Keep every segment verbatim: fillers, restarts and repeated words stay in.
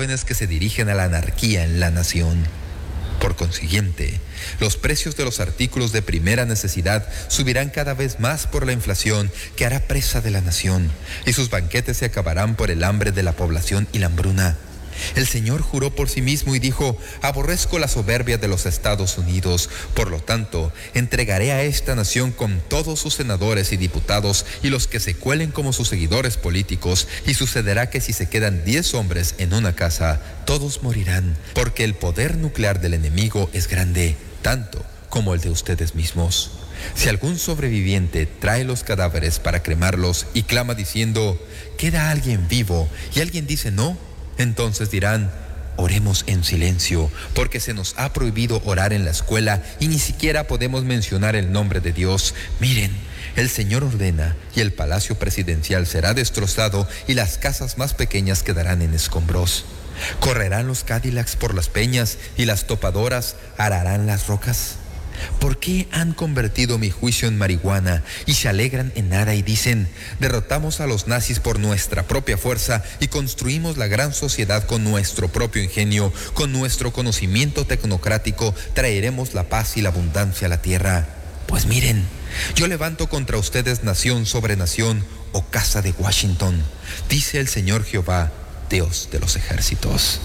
jóvenes que se dirigen a la anarquía en la nación. Por consiguiente, los precios de los artículos de primera necesidad subirán cada vez más por la inflación que hará presa de la nación, y sus banquetes se acabarán por el hambre de la población y la hambruna. El Señor juró por sí mismo y dijo: aborrezco la soberbia de los Estados Unidos, por lo tanto, entregaré a esta nación con todos sus senadores y diputados y los que se cuelen como sus seguidores políticos, y sucederá que si se quedan diez hombres en una casa, todos morirán, porque el poder nuclear del enemigo es grande, tanto como el de ustedes mismos. Si algún sobreviviente trae los cadáveres para cremarlos y clama diciendo: ¿queda alguien vivo?, y alguien dice no, entonces dirán: oremos en silencio, porque se nos ha prohibido orar en la escuela y ni siquiera podemos mencionar el nombre de Dios. Miren, el Señor ordena y el palacio presidencial será destrozado y las casas más pequeñas quedarán en escombros. ¿Correrán los Cadillacs por las peñas y las topadoras ararán las rocas? ¿Por qué han convertido mi juicio en marihuana y se alegran en nada y dicen: derrotamos a los nazis por nuestra propia fuerza y construimos la gran sociedad con nuestro propio ingenio, con nuestro conocimiento tecnocrático traeremos la paz y la abundancia a la tierra? Pues miren, yo levanto contra ustedes nación sobre nación, oh casa de Washington, dice el Señor Jehová, Dios de los ejércitos.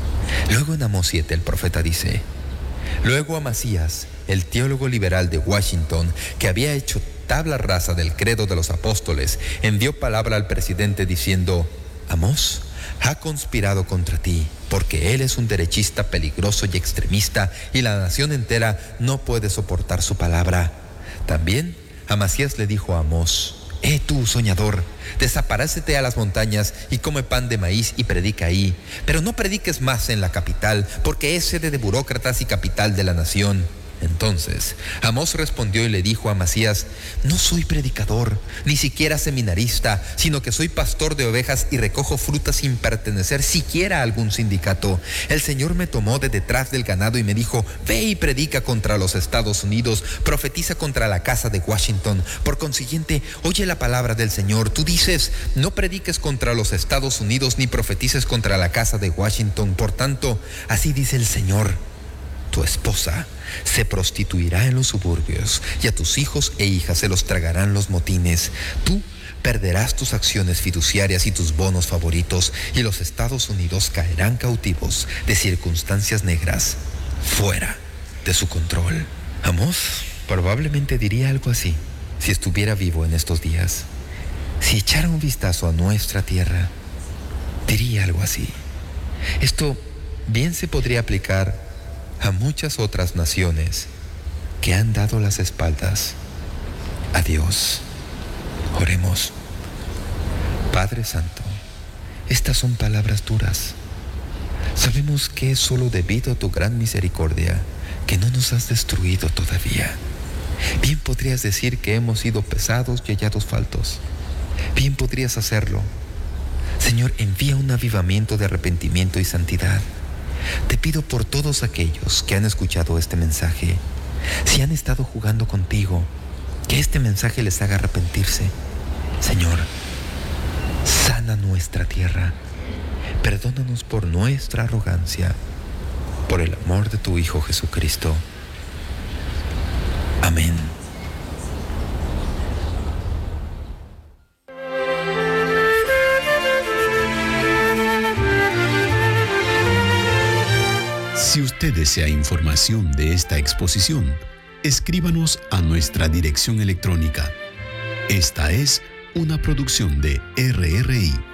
Luego en Amós siete el profeta dice: luego Amasías, el teólogo liberal de Washington, que había hecho tabla rasa del credo de los apóstoles, envió palabra al presidente diciendo: Amós ha conspirado contra ti, porque él es un derechista peligroso y extremista, y la nación entera no puede soportar su palabra. También Amasías le dijo a Amós: Eh tú, soñador, desaparécete a las montañas y come pan de maíz y predica ahí, pero no prediques más en la capital, porque es sede de burócratas y capital de la nación. Entonces Amós respondió y le dijo a Amasías: no soy predicador, ni siquiera seminarista, sino que soy pastor de ovejas y recojo frutas sin pertenecer siquiera a algún sindicato. El Señor me tomó de detrás del ganado y me dijo: ve y predica contra los Estados Unidos, profetiza contra la casa de Washington. Por consiguiente, oye la palabra del Señor. Tú dices: no prediques contra los Estados Unidos ni profetices contra la casa de Washington. Por tanto, así dice el Señor: tu esposa se prostituirá en los suburbios y a tus hijos e hijas se los tragarán los motines. Tú perderás tus acciones fiduciarias y tus bonos favoritos, y los Estados Unidos caerán cautivos de circunstancias negras, fuera de su control. Amós probablemente diría algo así si estuviera vivo en estos días. Si echara un vistazo a nuestra tierra, diría algo así. Esto bien se podría aplicar a muchas otras naciones que han dado las espaldas a Dios. Oremos. Padre Santo, estas son palabras duras. Sabemos que es solo debido a tu gran misericordia que no nos has destruido todavía. Bien podrías decir que hemos sido pesados y hallados faltos. Bien podrías hacerlo. Señor, envía un avivamiento de arrepentimiento y santidad. Te pido por todos aquellos que han escuchado este mensaje, si han estado jugando contigo, que este mensaje les haga arrepentirse. Señor, sana nuestra tierra. Perdónanos por nuestra arrogancia, por el amor de tu Hijo Jesucristo. Amén. Si usted desea información de esta exposición, escríbanos a nuestra dirección electrónica. Esta es una producción de R R I.